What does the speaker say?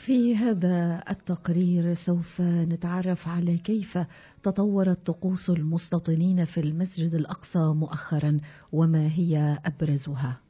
في هذا التقرير سوف نتعرف على كيف تطورت طقوس المستوطنين في المسجد الأقصى مؤخرا وما هي أبرزها.